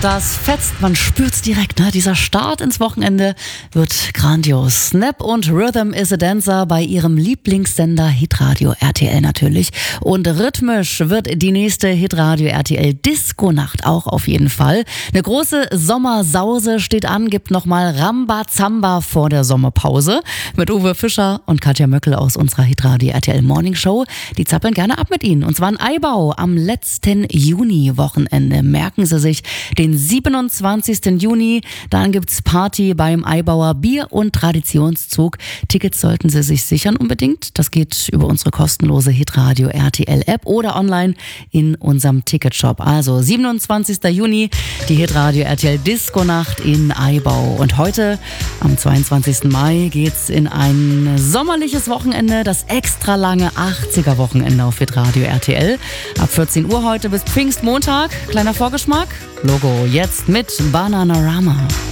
das fetzt, man spürt's direkt, ne? Dieser Start ins Wochenende wird grandios. Snap und Rhythm is a Dancer bei ihrem Lieblingssender Hitradio RTL natürlich. Und rhythmisch wird die nächste Hitradio RTL Disco-Nacht auch auf jeden Fall. Eine große Sommersause steht an, gibt nochmal Rambazamba vor der Sommerpause mit Uwe Fischer und Katja Möckel aus unserer Hitradio RTL Morning Show. Die zappeln gerne ab mit Ihnen. Und zwar in Aibau am letzten Juni-Wochenende. Merken Sie sich den 27. Juni. Dann gibt's Party beim Aibauer Bier- und Traditionszug. Tickets sollten Sie sich sichern unbedingt. Das geht über unsere kostenlose Hitradio RTL App oder online in unserem Ticketshop. Also 27. Juni, die Hitradio RTL Disco-Nacht in Aibau. Und heute, am 22. Mai, geht's in ein sommerliches Wochenende, das extra lange 80er-Wochenende auf Hitradio RTL. Ab 14 Uhr heute bis Pfingstmontag. Kleiner Vorgeschmack. Logo jetzt mit Bananarama.